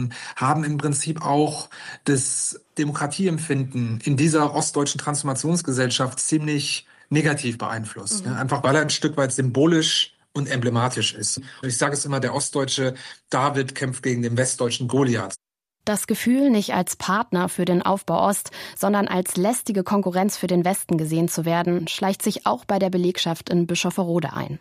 haben im Prinzip auch das Demokratieempfinden in dieser ostdeutschen Transformationsgesellschaft ziemlich negativ beeinflusst. Einfach weil er ein Stück weit symbolisch und emblematisch ist. Und ich sage es immer, der ostdeutsche David kämpft gegen den westdeutschen Goliath. Das Gefühl, nicht als Partner für den Aufbau Ost, sondern als lästige Konkurrenz für den Westen gesehen zu werden, schleicht sich auch bei der Belegschaft in Bischofferode ein.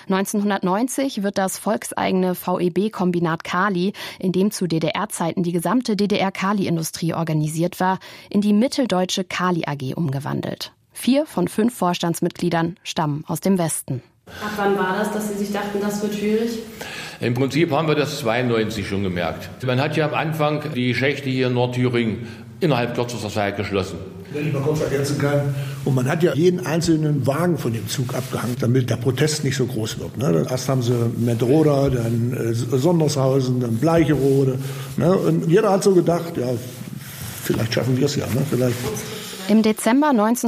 1990 wird das volkseigene VEB-Kombinat Kali, in dem zu DDR-Zeiten die gesamte DDR-Kali-Industrie organisiert war, in die mitteldeutsche Kali AG umgewandelt. 4 von 5 Vorstandsmitgliedern stammen aus dem Westen. Ab wann war das, dass Sie sich dachten, das wird schwierig? Im Prinzip haben wir das 92 schon gemerkt. Man hat ja am Anfang die Schächte hier in Nordthüringen innerhalb kürzester Zeit geschlossen. Wenn ich mal kurz ergänzen kann. Und man hat ja jeden einzelnen Wagen von dem Zug abgehangen, damit der Protest nicht so groß wird. Ne? Erst haben sie Mentroda, dann Sondershausen, dann Bleicherode. Ne? Und jeder hat so gedacht, ja, vielleicht schaffen wir es ja. Ne? Vielleicht. Im Dezember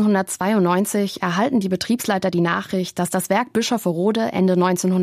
1992 erhalten die Betriebsleiter die Nachricht, dass das Werk Bischofferode Ende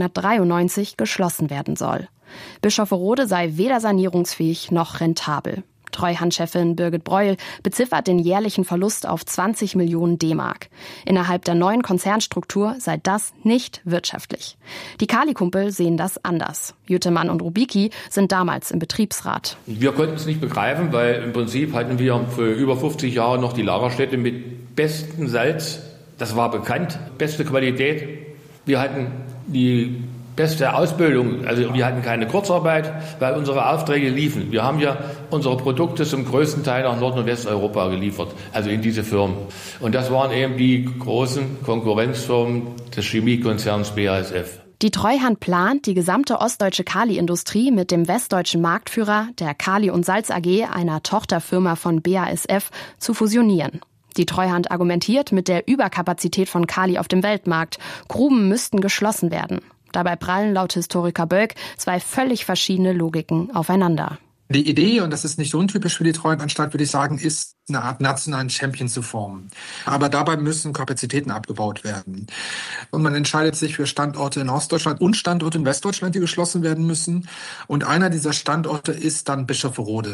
1993 geschlossen werden soll. Bischofferode sei weder sanierungsfähig noch rentabel. Treuhandchefin Birgit Breuel beziffert den jährlichen Verlust auf 20 Millionen D-Mark. Innerhalb der neuen Konzernstruktur sei das nicht wirtschaftlich. Die Kali-Kumpel sehen das anders. Jütemann und Rubicki sind damals im Betriebsrat. Wir konnten es nicht begreifen, weil im Prinzip hatten wir für über 50 Jahre noch die Lagerstätte mit bestem Salz. Das war bekannt, beste Qualität. Wir hatten die beste Ausbildung, also wir hatten keine Kurzarbeit, weil unsere Aufträge liefen. Wir haben ja unsere Produkte zum größten Teil nach Nord- und Westeuropa geliefert, also in diese Firmen. Und das waren eben die großen Konkurrenzfirmen des Chemiekonzerns BASF. Die Treuhand plant, die gesamte ostdeutsche Kali-Industrie mit dem westdeutschen Marktführer, der Kali und Salz AG, einer Tochterfirma von BASF, zu fusionieren. Die Treuhand argumentiert mit der Überkapazität von Kali auf dem Weltmarkt. Gruben müssten geschlossen werden. Dabei prallen laut Historiker Bölk 2 völlig verschiedene Logiken aufeinander. Die Idee, und das ist nicht untypisch für die Treuhandanstalt, würde ich sagen, ist, eine Art nationalen Champion zu formen. Aber dabei müssen Kapazitäten abgebaut werden. Und man entscheidet sich für Standorte in Ostdeutschland und Standorte in Westdeutschland, die geschlossen werden müssen. Und einer dieser Standorte ist dann Bischofferode.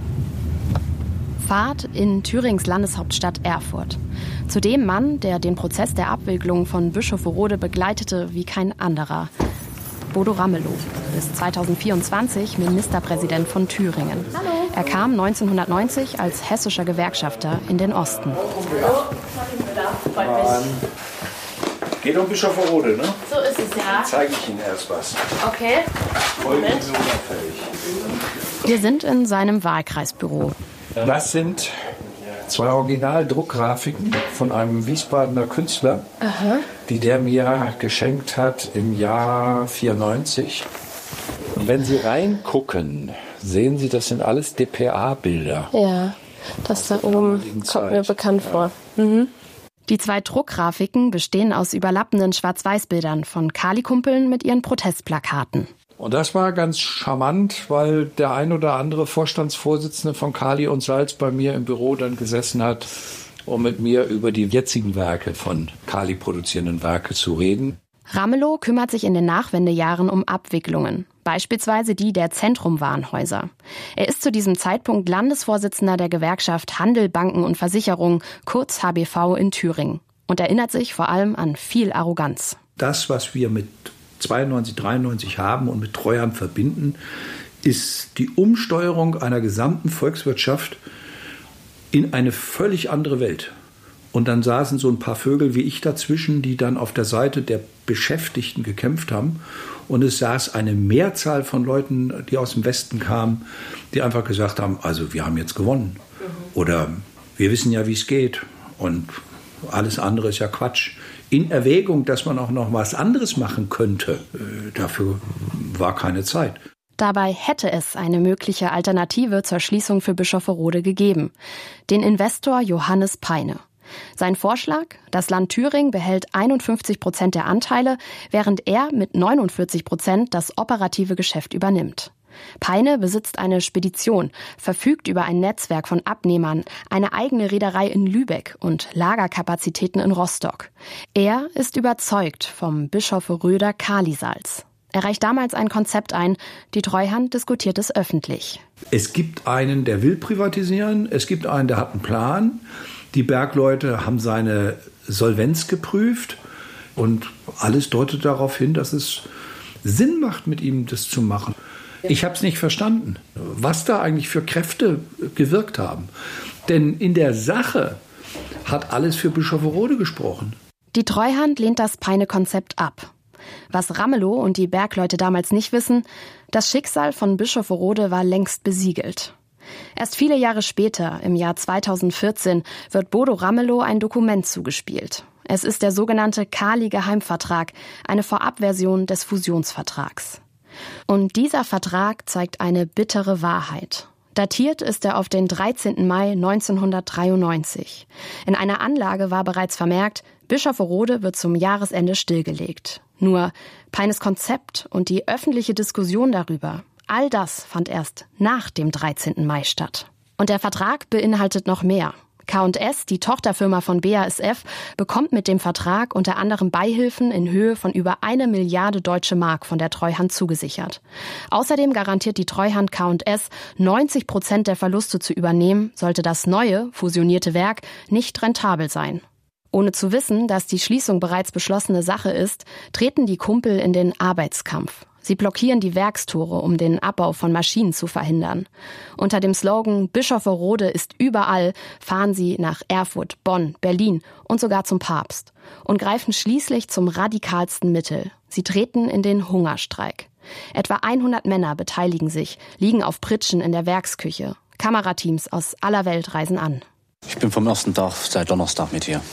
Fahrt in Thürings Landeshauptstadt Erfurt. Zu dem Mann, der den Prozess der Abwicklung von Bischofferode begleitete wie kein anderer. Bodo Ramelow, bis 2024 Ministerpräsident von Thüringen. Hallo. Er kam 1990 als hessischer Gewerkschafter in den Osten. Hallo, freut mich. Geht um Bischofferode, ne? So ist es, ja. Dann zeige ich Ihnen erst was. Okay. Moment. Wir sind in seinem Wahlkreisbüro. Das sind 2 Originaldruckgrafiken von einem Wiesbadener Künstler, die der mir geschenkt hat im Jahr 94. Und wenn Sie reingucken, sehen Sie, das sind alles DPA-Bilder. Ja, das da oben kommt mir bekannt vor. Mhm. Die 2 Druckgrafiken bestehen aus überlappenden Schwarz-Weiß-Bildern von Kali-Kumpeln mit ihren Protestplakaten. Und das war ganz charmant, weil der ein oder andere Vorstandsvorsitzende von Kali und Salz bei mir im Büro dann gesessen hat, um mit mir über die jetzigen Werke von Kali produzierenden Werke zu reden. Ramelow kümmert sich in den Nachwendejahren um Abwicklungen, beispielsweise die der Zentrumwarenhäuser. Er ist zu diesem Zeitpunkt Landesvorsitzender der Gewerkschaft Handel, Banken und Versicherung, kurz HBV in Thüringen, und erinnert sich vor allem an viel Arroganz. Das, was wir mit 92, 93 haben und mit Treuhand verbinden, ist die Umsteuerung einer gesamten Volkswirtschaft in eine völlig andere Welt. Und dann saßen so ein paar Vögel wie ich dazwischen, die dann auf der Seite der Beschäftigten gekämpft haben. Und es saß eine Mehrzahl von Leuten, die aus dem Westen kamen, die einfach gesagt haben, also wir haben jetzt gewonnen. Oder wir wissen ja, wie es geht. Und alles andere ist ja Quatsch. In Erwägung, dass man auch noch was anderes machen könnte, dafür war keine Zeit. Dabei hätte es eine mögliche Alternative zur Schließung für Bischofferode gegeben. Den Investor Johannes Peine. Sein Vorschlag: Das Land Thüringen behält 51% der Anteile, während er mit 49% das operative Geschäft übernimmt. Peine besitzt eine Spedition, verfügt über ein Netzwerk von Abnehmern, eine eigene Reederei in Lübeck und Lagerkapazitäten in Rostock. Er ist überzeugt vom Bischofferöder Kalisalz. Er reicht damals ein Konzept ein. Die Treuhand diskutiert es öffentlich. Es gibt einen, der will privatisieren. Es gibt einen, der hat einen Plan. Die Bergleute haben seine Solvenz geprüft. Und alles deutet darauf hin, dass es Sinn macht, mit ihm das zu machen. Ich habe es nicht verstanden, was da eigentlich für Kräfte gewirkt haben. Denn in der Sache hat alles für Bischofferode gesprochen. Die Treuhand lehnt das Peine-Konzept ab. Was Ramelow und die Bergleute damals nicht wissen, das Schicksal von Bischofferode war längst besiegelt. Erst viele Jahre später, im Jahr 2014, wird Bodo Ramelow ein Dokument zugespielt. Es ist der sogenannte Kali-Geheimvertrag, eine Vorabversion des Fusionsvertrags. Und dieser Vertrag zeigt eine bittere Wahrheit. Datiert ist er auf den 13. Mai 1993. In einer Anlage war bereits vermerkt, Bischofferode wird zum Jahresende stillgelegt. Nur Peines Konzept und die öffentliche Diskussion darüber, all das fand erst nach dem 13. Mai statt. Und der Vertrag beinhaltet noch mehr. K&S, die Tochterfirma von BASF, bekommt mit dem Vertrag unter anderem Beihilfen in Höhe von über 1 Milliarde Deutsche Mark von der Treuhand zugesichert. Außerdem garantiert die Treuhand K&S, 90% der Verluste zu übernehmen, sollte das neue, fusionierte Werk nicht rentabel sein. Ohne zu wissen, dass die Schließung bereits beschlossene Sache ist, treten die Kumpel in den Arbeitskampf. Sie blockieren die Werkstore, um den Abbau von Maschinen zu verhindern. Unter dem Slogan »Bischofferode ist überall« fahren sie nach Erfurt, Bonn, Berlin und sogar zum Papst und greifen schließlich zum radikalsten Mittel. Sie treten in den Hungerstreik. Etwa 100 Männer beteiligen sich, liegen auf Pritschen in der Werksküche. Kamerateams aus aller Welt reisen an. Ich bin vom ersten Tag seit Donnerstag mit hier.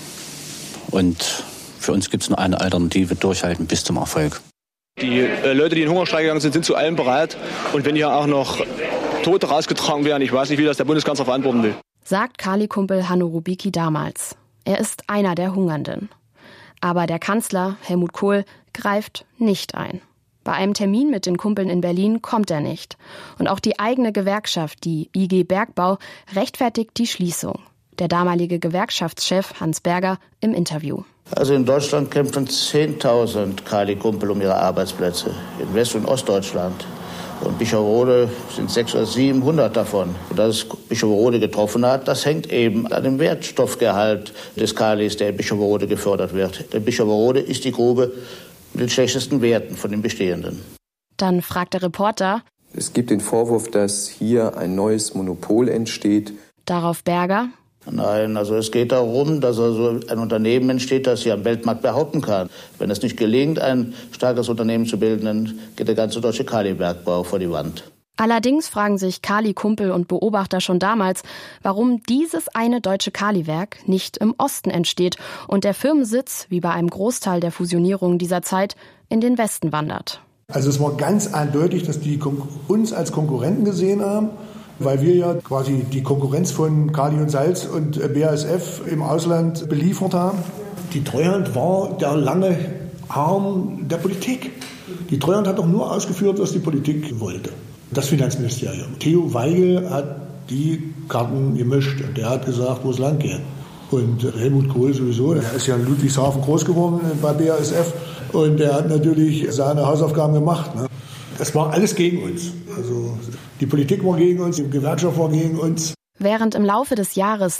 Und für uns gibt es nur eine Alternative: durchhalten bis zum Erfolg. Die Leute, die in den Hungerstreik gegangen sind, sind zu allem bereit. Und wenn hier auch noch Tote rausgetragen werden, ich weiß nicht, wie das der Bundeskanzler verantworten will. Sagt Kali-Kumpel Hanno Rubicki damals. Er ist einer der Hungernden. Aber der Kanzler, Helmut Kohl, greift nicht ein. Bei einem Termin mit den Kumpeln in Berlin kommt er nicht. Und auch die eigene Gewerkschaft, die IG Bergbau, rechtfertigt die Schließung. Der damalige Gewerkschaftschef Hans Berger im Interview. Also in Deutschland kämpfen 10.000 Kali-Kumpel um ihre Arbeitsplätze. In West- und Ostdeutschland. Und Bischofferode sind 600 oder 700 davon. Und dass es Bischofferode getroffen hat, das hängt eben an dem Wertstoffgehalt des Kalis, der in Bischofferode gefördert wird. Denn Bischofferode ist die Grube mit den schlechtesten Werten von den bestehenden. Dann fragt der Reporter. Es gibt den Vorwurf, dass hier ein neues Monopol entsteht. Darauf Berger. Nein, also es geht darum, dass also ein Unternehmen entsteht, das sich am Weltmarkt behaupten kann. Wenn es nicht gelingt, ein starkes Unternehmen zu bilden, dann geht der ganze deutsche Kalibergbau vor die Wand. Allerdings fragen sich Kali-Kumpel und Beobachter schon damals, warum dieses eine deutsche Kaliwerk nicht im Osten entsteht und der Firmensitz, wie bei einem Großteil der Fusionierungen dieser Zeit, in den Westen wandert. Also es war ganz eindeutig, dass die uns als Konkurrenten gesehen haben, weil wir ja quasi die Konkurrenz von Kali und Salz und BASF im Ausland beliefert haben. Die Treuhand war der lange Arm der Politik. Die Treuhand hat doch nur ausgeführt, was die Politik wollte. Das Finanzministerium. Theo Weigel hat die Karten gemischt und der hat gesagt, wo es lang geht. Und Helmut Kohl sowieso, der ist ja in Ludwigshafen groß geworden bei BASF und der hat natürlich seine Hausaufgaben gemacht. Ne? Das war alles gegen uns. Also die Politik war gegen uns, die Gewerkschaft war gegen uns. Während im Laufe des Jahres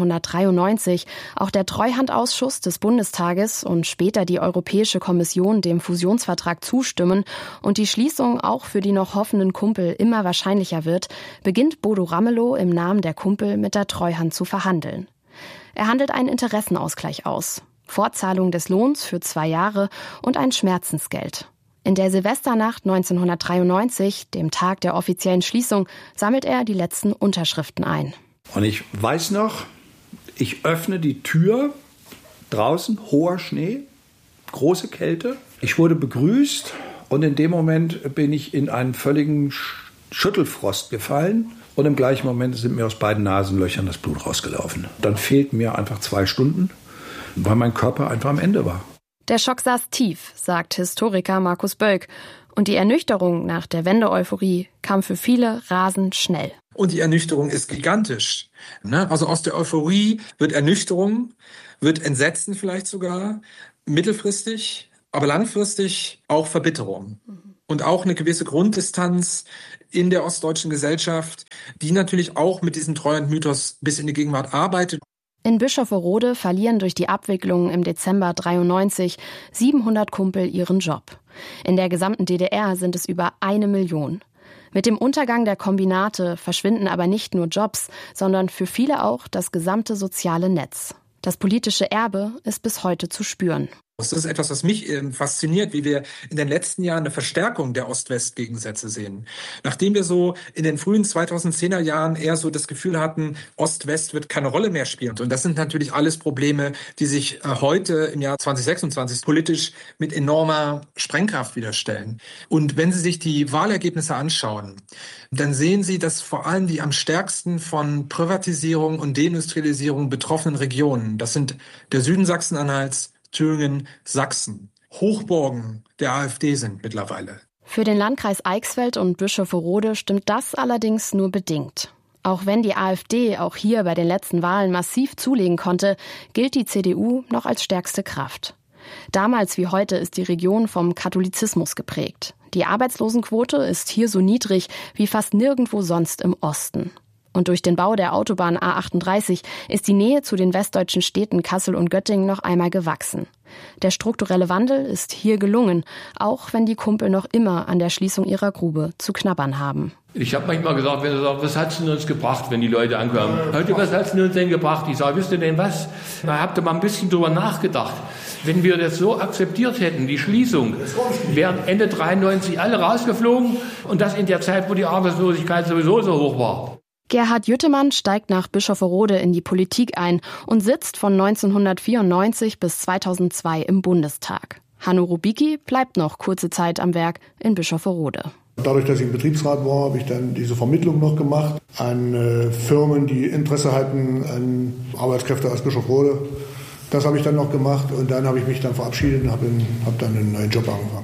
1993 auch der Treuhandausschuss des Bundestages und später die Europäische Kommission dem Fusionsvertrag zustimmen und die Schließung auch für die noch hoffenden Kumpel immer wahrscheinlicher wird, beginnt Bodo Ramelow im Namen der Kumpel mit der Treuhand zu verhandeln. Er handelt einen Interessenausgleich aus, Fortzahlung des Lohns für 2 Jahre und ein Schmerzensgeld. In der Silvesternacht 1993, dem Tag der offiziellen Schließung, sammelt er die letzten Unterschriften ein. Und ich weiß noch, ich öffne die Tür, draußen hoher Schnee, große Kälte. Ich wurde begrüßt und in dem Moment bin ich in einen völligen Schüttelfrost gefallen. Und im gleichen Moment sind mir aus beiden Nasenlöchern das Blut rausgelaufen. Dann fehlten mir einfach 2 Stunden, weil mein Körper einfach am Ende war. Der Schock saß tief, sagt Historiker Markus Bölk. Und die Ernüchterung nach der Wende-Euphorie kam für viele rasend schnell. Und die Ernüchterung ist gigantisch. Also aus der Euphorie wird Ernüchterung, wird Entsetzen vielleicht sogar, mittelfristig, aber langfristig auch Verbitterung. und auch eine gewisse Grunddistanz in der ostdeutschen Gesellschaft, die natürlich auch mit diesem Treuhandmythos bis in die Gegenwart arbeitet. In Bischofferode verlieren durch die Abwicklung im Dezember 93 700 Kumpel ihren Job. In der gesamten DDR sind es über 1 Million. Mit dem Untergang der Kombinate verschwinden aber nicht nur Jobs, sondern für viele auch das gesamte soziale Netz. Das politische Erbe ist bis heute zu spüren. Das ist etwas, was mich fasziniert, wie wir in den letzten Jahren eine Verstärkung der Ost-West-Gegensätze sehen. Nachdem wir so in den frühen 2010er Jahren eher so das Gefühl hatten, Ost-West wird keine Rolle mehr spielen. Und das sind natürlich alles Probleme, die sich heute im Jahr 2026 politisch mit enormer Sprengkraft wieder stellen. Und wenn Sie sich die Wahlergebnisse anschauen, dann sehen Sie, dass vor allem die am stärksten von Privatisierung und Deindustrialisierung betroffenen Regionen, das sind der Süden Sachsen-Anhalts, Thüringen, Sachsen, Hochburgen der AfD sind mittlerweile. Für den Landkreis Eichsfeld und Bischofferode stimmt das allerdings nur bedingt. Auch wenn die AfD auch hier bei den letzten Wahlen massiv zulegen konnte, gilt die CDU noch als stärkste Kraft. Damals wie heute ist die Region vom Katholizismus geprägt. Die Arbeitslosenquote ist hier so niedrig wie fast nirgendwo sonst im Osten. Und durch den Bau der Autobahn A38 ist die Nähe zu den westdeutschen Städten Kassel und Göttingen noch einmal gewachsen. Der strukturelle Wandel ist hier gelungen, auch wenn die Kumpel noch immer an der Schließung ihrer Grube zu knabbern haben. Ich habe manchmal gesagt, wenn sie sagen, was hat's denn uns gebracht, wenn die Leute ankommen? Heute, was hat's denn uns denn gebracht? Ich sage, wisst ihr denn was? Da habt ihr mal ein bisschen drüber nachgedacht. Wenn wir das so akzeptiert hätten, die Schließung, wären Ende 93 alle rausgeflogen und das in der Zeit, wo die Arbeitslosigkeit sowieso so hoch war. Gerhard Jüttemann steigt nach Bischofferode in die Politik ein und sitzt von 1994 bis 2002 im Bundestag. Hanno Rubicki bleibt noch kurze Zeit am Werk in Bischofferode. Dadurch, dass ich im Betriebsrat war, habe ich dann diese Vermittlung noch gemacht an Firmen, die Interesse hatten an Arbeitskräfte aus Bischofferode. Das habe ich dann noch gemacht und dann habe ich mich dann verabschiedet und habe dann einen neuen Job angefangen.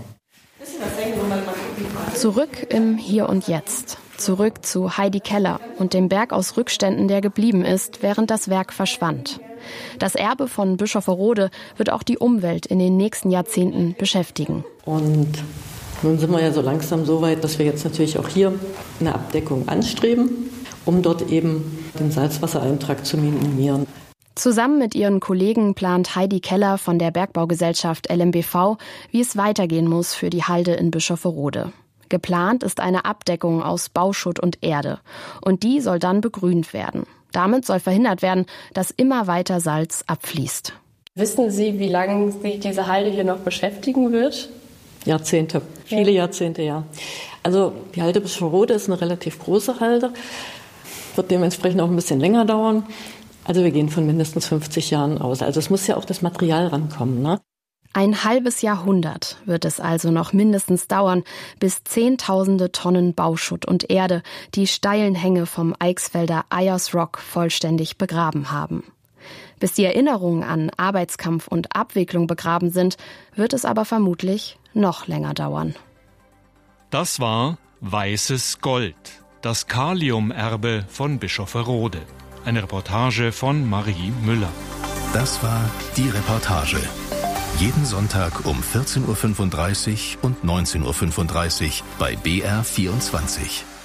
Zurück im Hier und Jetzt. Zurück zu Heidi Keller und dem Berg aus Rückständen, der geblieben ist, während das Werk verschwand. Das Erbe von Bischofferode wird auch die Umwelt in den nächsten Jahrzehnten beschäftigen. Und nun sind wir ja so langsam so weit, dass wir jetzt natürlich auch hier eine Abdeckung anstreben, um dort eben den Salzwassereintrag zu minimieren. Zusammen mit ihren Kollegen plant Heidi Keller von der Bergbaugesellschaft LMBV, wie es weitergehen muss für die Halde in Bischofferode. Geplant ist eine Abdeckung aus Bauschutt und Erde. Und die soll dann begrünt werden. Damit soll verhindert werden, dass immer weiter Salz abfließt. Wissen Sie, wie lange sich diese Halde hier noch beschäftigen wird? Jahrzehnte, viele Jahrzehnte, ja. Also die Halde Bischofferode ist eine relativ große Halde, wird dementsprechend auch ein bisschen länger dauern. Also wir gehen von mindestens 50 Jahren aus. Also es muss ja auch das Material rankommen, ne? Ein halbes Jahrhundert wird es also noch mindestens dauern, bis Zehntausende Tonnen Bauschutt und Erde die steilen Hänge vom Eichsfelder Ayers Rock vollständig begraben haben. Bis die Erinnerungen an Arbeitskampf und Abwicklung begraben sind, wird es aber vermutlich noch länger dauern. Das war Weißes Gold, das Kaliumerbe von Bischofferode. Eine Reportage von Marie Müller. Das war die Reportage. Jeden Sonntag um 14.35 Uhr und 19.35 Uhr bei BR24.